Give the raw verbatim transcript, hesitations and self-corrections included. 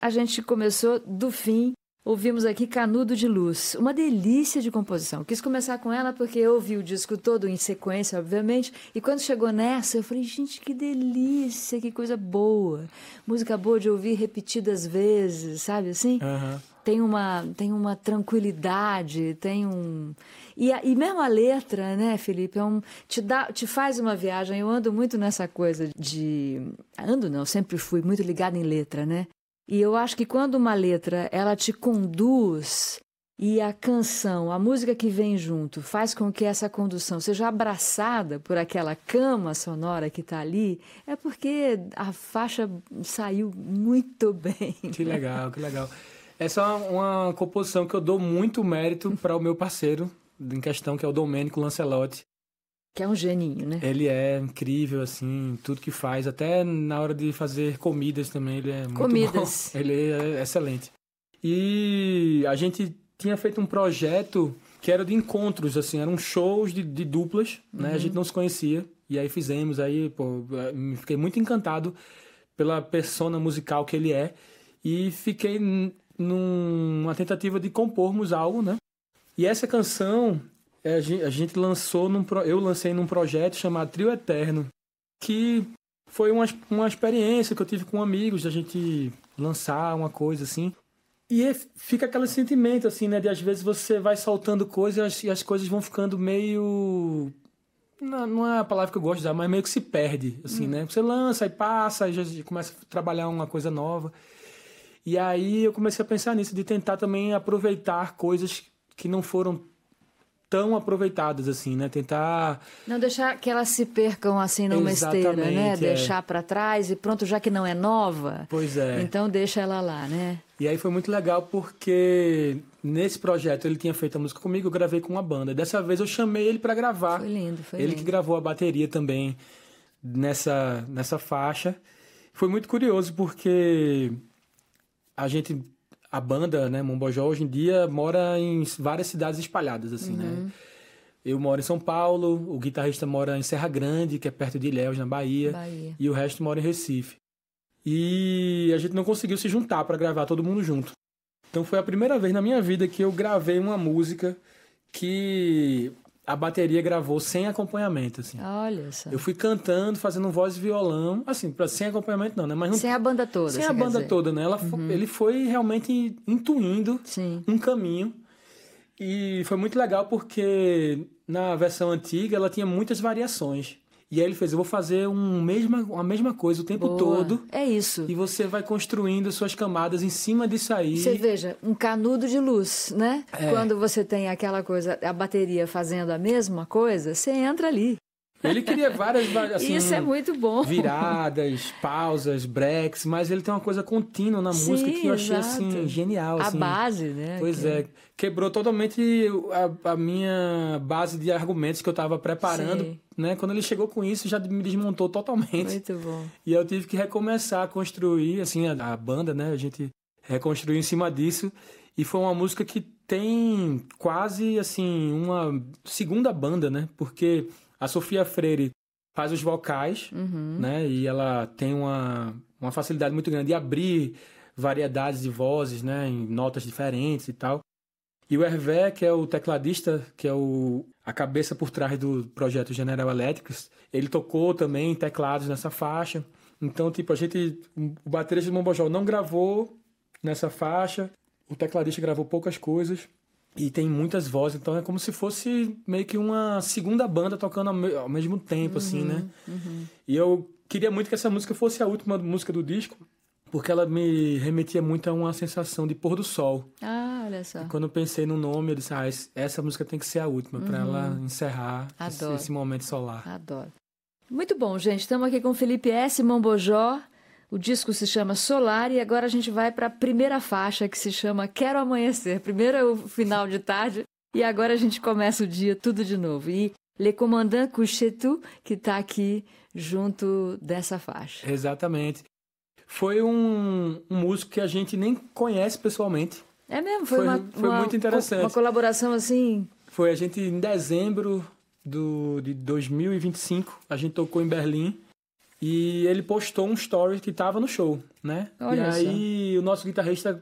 A gente começou do fim, ouvimos aqui Canudo de Luz, uma delícia de composição. Quis começar com ela porque eu ouvi o disco todo em sequência, obviamente, e quando chegou nessa eu falei, gente, que delícia, que coisa boa. Música boa de ouvir repetidas vezes, sabe assim? Uhum. Tem uma, tem uma tranquilidade, tem um... E, a, e mesmo a letra, né, Felipe, é um, te, dá, te faz uma viagem. Eu ando muito nessa coisa de... Ando não, sempre fui muito ligada em letra, né? E eu acho que quando uma letra, ela te conduz e a canção, a música que vem junto, faz com que essa condução seja abraçada por aquela cama sonora que está ali, é porque a faixa saiu muito bem. Que legal, que legal. Essa é uma, uma composição que eu dou muito mérito para o meu parceiro em questão, que é o Domênico Lancelotti. Que é um geninho, né? Ele é incrível, assim, tudo que faz. Até na hora de fazer comidas também, ele é muito comidas. bom. Ele é excelente. E a gente tinha feito um projeto que era de encontros, assim, eram shows de, de duplas, né? Uhum. A gente não se conhecia. E aí fizemos, aí, pô, fiquei muito encantado pela persona musical que ele é. E fiquei numa tentativa de compormos algo, né? E essa canção, a gente, a gente lançou, num, eu lancei num projeto chamado Trio Eterno, que foi uma, uma experiência que eu tive com amigos, da gente lançar uma coisa assim. E é, fica aquele sentimento, assim, né? De às vezes você vai soltando coisas e as coisas vão ficando meio... Não, não é a palavra que eu gosto de usar, mas meio que se perde, assim, hum. né? Você lança e passa, e já começa a trabalhar uma coisa nova. E aí eu comecei a pensar nisso, de tentar também aproveitar coisas que não foram tão aproveitadas, assim, né? Tentar... Não deixar que elas se percam, assim, numa Exatamente, esteira, né? É. Deixar para trás e pronto, já que não é nova. Pois é. Então deixa ela lá, né? E aí foi muito legal porque nesse projeto ele tinha feito a música comigo, eu gravei com uma banda. Dessa vez eu chamei ele para gravar. Foi lindo, foi ele lindo. Ele que gravou a bateria também nessa, nessa faixa. Foi muito curioso porque a gente... A banda, né, Mombojó, hoje em dia mora em várias cidades espalhadas, assim, uhum. né? Eu moro em São Paulo, o guitarrista mora em Serra Grande, que é perto de Ilhéus, na Bahia, Bahia. E o resto mora em Recife. E a gente não conseguiu se juntar para gravar todo mundo junto. Então foi a primeira vez na minha vida que eu gravei uma música que a bateria gravou sem acompanhamento, assim. Olha só. Eu fui cantando, fazendo voz e violão, assim, pra, sem acompanhamento não, né? Mas não, sem a banda toda, Sem a banda dizer. toda, né? Ela uhum. foi, ele foi realmente intuindo Sim. um caminho. E foi muito legal porque na versão antiga ela tinha muitas variações. E aí ele fez, eu vou fazer um mesma, uma mesma coisa o tempo Boa. todo. É isso. E você vai construindo suas camadas em cima disso aí. Você veja, um canudo de luz, né? É. Quando você tem aquela coisa, a bateria fazendo a mesma coisa, você entra ali. Ele queria várias, assim, isso é muito bom. Viradas, pausas, breaks, mas ele tem uma coisa contínua na Sim, música que eu achei exato. assim genial. A assim. base, né? Pois que... é, quebrou totalmente a, a minha base de argumentos que eu estava preparando, Sim. né? Quando ele chegou com isso, já me desmontou totalmente. Muito bom. E eu tive que recomeçar a construir, assim, a, a banda, né? A gente reconstruiu em cima disso. E foi uma música que tem quase, assim, uma segunda banda, né? Porque a Sofia Freire faz os vocais, uhum. né? E ela tem uma, uma facilidade muito grande de abrir variedades de vozes, né? Em notas diferentes e tal. E o Hervé, que é o tecladista, que é o, a cabeça por trás do projeto General Electric, ele tocou também teclados nessa faixa. Então, tipo, a gente... O baterista do Mombojó não gravou nessa faixa. O tecladista gravou poucas coisas. E tem muitas vozes, então é como se fosse meio que uma segunda banda tocando ao, me- ao mesmo tempo, uhum, assim, né? Uhum. E eu queria muito que essa música fosse a última música do disco, porque ela me remetia muito a uma sensação de pôr do sol. Ah, olha só. E quando eu pensei no nome, eu disse, ah, essa música tem que ser a última, uhum. para ela encerrar esse, esse momento solar. Adoro. Muito bom, gente. Estamos aqui com o Felipe S. Mombojó. O disco se chama Solar e agora a gente vai para a primeira faixa que se chama Quero Amanhecer. Primeiro é o final de tarde e agora a gente começa o dia tudo de novo. E Le Commandant Couchetou, que está aqui junto dessa faixa. Exatamente. Foi um, um músico que a gente nem conhece pessoalmente. É mesmo? Foi, foi, uma, foi uma, muito interessante. Uma colaboração assim... Foi a gente em dezembro do, de dois mil e vinte e cinco, a gente tocou em Berlim. E ele postou um story que tava no show, né? Olha e aí só. O nosso guitarrista